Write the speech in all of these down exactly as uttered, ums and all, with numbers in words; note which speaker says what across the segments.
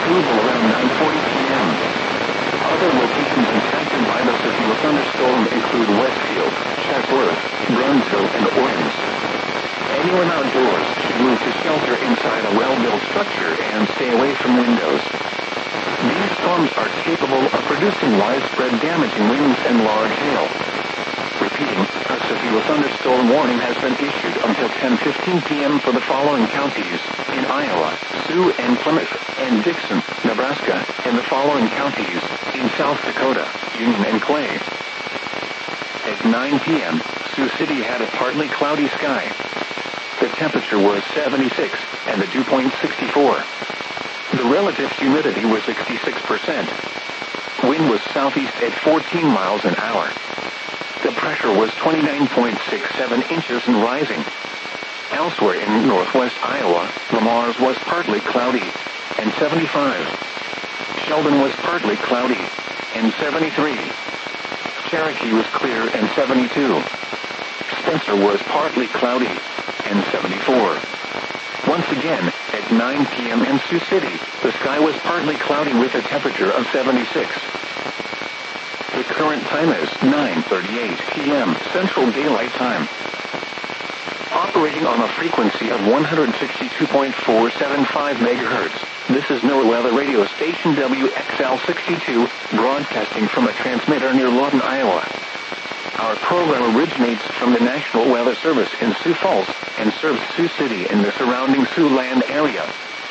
Speaker 1: Struble around nine forty p.m. Other locations impacted by the severe thunderstorm include Westfield, Chatsworth, Brunsville, and Owens. Anyone outdoors should move to shelter inside a well-built structure and stay away from windows. These storms are capable of producing widespread damaging winds and large hail. Repeating, a severe thunderstorm warning has been issued until ten fifteen p.m. for the following counties in Iowa, Sioux and Plymouth, and Dixon, Nebraska, and the following counties in South Dakota, Union and Clay. At nine p.m., Sioux City had a partly cloudy sky. The temperature was seventy-six, and the dew point sixty-four. The relative humidity was sixty-six percent. Wind was southeast at fourteen miles an hour. The pressure was twenty-nine point six seven inches and rising. Elsewhere in northwest Iowa, Lamars was partly cloudy, and seventy-five. Sheldon was partly cloudy, and seventy-three. Cherokee was clear, and seventy-two. Spencer was partly cloudy, and seventy-four. Once again, at nine p.m. in Sioux City, the sky was partly cloudy with a temperature of seventy-six. The current time is nine thirty-eight p.m. Central Daylight Time. Operating on a frequency of one hundred sixty-two point four seven five megahertz, this is NOAA Weather Radio Station W X L sixty-two, broadcasting from a transmitter near Lawton, Iowa. Our program originates from the National Weather Service in Sioux Falls and serves Sioux City and the surrounding Siouxland area.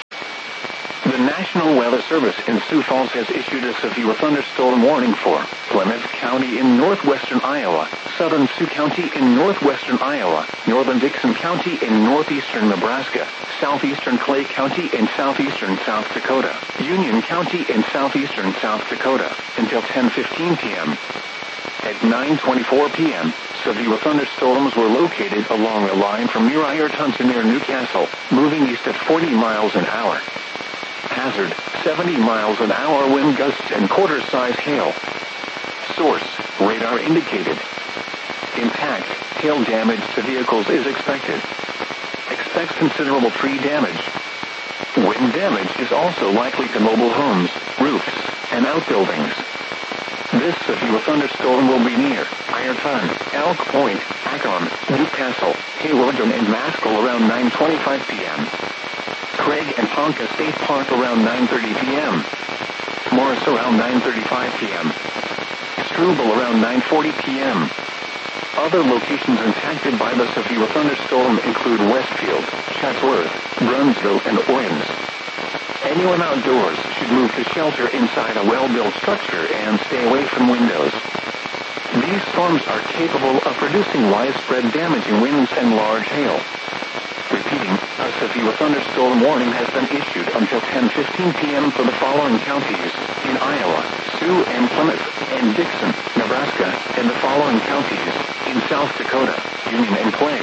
Speaker 1: The National Weather Service in Sioux Falls has issued a severe thunderstorm warning for Plymouth County in northwestern Iowa, southern Sioux County in northwestern Iowa, northern Dixon County in northeastern Nebraska, southeastern Clay County in southeastern South Dakota, Union County in southeastern South Dakota, until ten fifteen p.m. At nine twenty-four p.m., severe thunderstorms were located along the line from near Ireton to near Newcastle, moving east at forty miles an hour. Hazard, seventy miles an hour wind gusts and quarter-size hail. Source, radar indicated. Impact, hail damage to vehicles is expected. Expects considerable tree damage. Wind damage is also likely to mobile homes, roofs, and outbuildings. This severe thunderstorm will be near Ireton, Elk Point, Akron, Newcastle, Haywardton, and Maskell around nine twenty-five p.m. Craig and Ponca State Park around nine thirty p.m. Morris around nine thirty-five p.m. Struble around nine forty p.m. Other locations impacted by the severe thunderstorm include Westfield, Chatsworth, Brunsville, and Owens. Anyone outdoors should move to shelter inside a well-built structure and stay away from windows. These storms are capable of producing widespread damaging winds and large hail. Repeating, a severe thunderstorm warning has been issued until ten fifteen p.m. for the following counties in Iowa, Sioux and Plymouth, and Dixon, Nebraska, and the following counties in South Dakota, Union and Clay.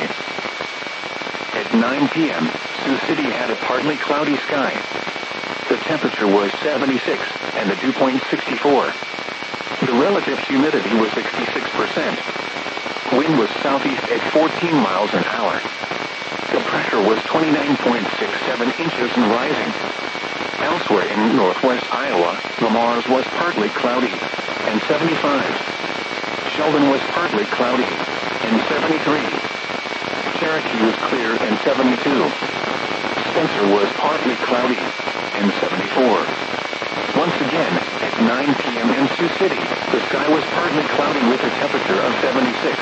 Speaker 1: At nine p.m., Sioux City had a partly cloudy sky. The temperature was seventy-six, and the dew point sixty-four. The relative humidity was sixty-six percent. Wind was southeast at fourteen miles an hour. The pressure was twenty-nine point six seven inches and rising. Elsewhere in northwest Iowa, Lamars was partly cloudy, and seventy-five. Sheldon was partly cloudy, and seventy-three. Cherokee was clear, and seventy-two. Spencer was partly cloudy, and seventy-four. Once again, at nine p.m. in Sioux City, the sky was partly cloudy with a temperature of seventy-six.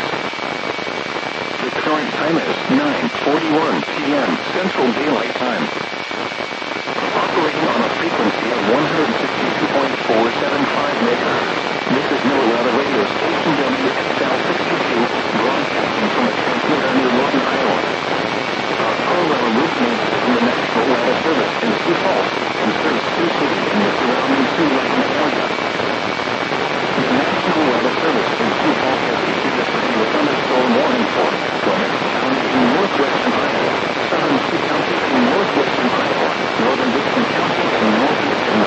Speaker 1: The current time is nine forty-one p.m. Central Daylight Time. Operating on a frequency of one hundred sixty-two point four seven five megahertz, this is NOAA Weather Radio Station W X L sixty-two, broadcasting from a transmitter near Lawton, Iowa. Our program originates from the National Weather Service in Sioux Falls and serves Sioux City and the surrounding Siouxland area. The National Weather Service in Sioux Falls has issued a severe thunderstorm warning for Plymouth County in northwestern Iowa, southern Sioux County in northwestern Iowa, northern Dixon County in northeastern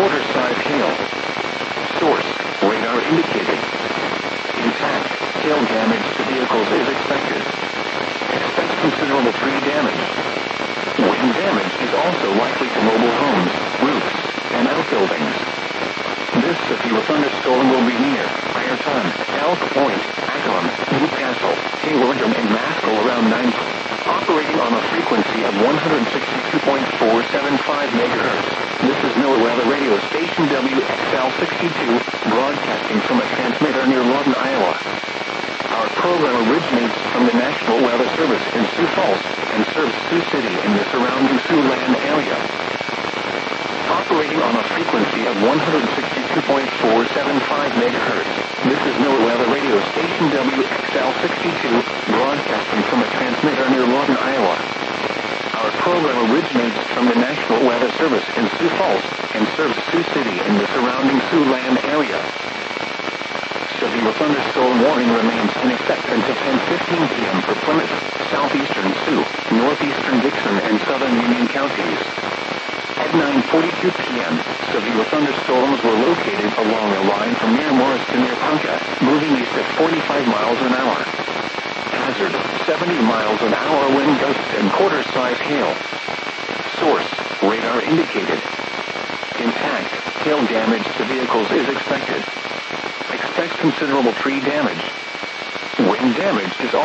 Speaker 1: quarter-size hail. Source, radar indicated. Impact, hail damage to vehicles is expected. Expect considerable tree damage. Wind damage is also likely to mobile homes, roofs, and outbuildings. This severe thunderstorm will be near Ironton, Elk Point, Acton, Newcastle, Haywardham, and Maskell around nine p m Operating on a frequency of one hundred sixty-two point four seven five megahertz. This is NOAA Weather Radio Station W X L sixty-two, broadcasting from a transmitter near Lawton, Iowa. Our program originates from the National Weather Service in Sioux Falls and serves Sioux City and the surrounding Siouxland area. Operating on a frequency of one hundred sixty-two point four seven five megahertz. This is NOAA Weather Radio Station W X L sixty-two, broadcasting from a transmitter near Lawton, Iowa. Our program originates from the National Weather Service in Sioux Falls and serves Sioux City and the surrounding Siouxland area. Severe thunderstorm warning remains in effect until ten fifteen p m for Plymouth, southeastern Sioux, northeastern Dixon, and southern Union counties. At nine forty-two p m, severe thunderstorms were located along a line from near Morris to near Ponca, moving east at forty-five miles an hour. Hazard, seventy miles an hour wind gusts and quarter-size hail. Source, radar indicated. Impact, hail damage to vehicles is expected. Expect considerable tree damage. Wind damage is also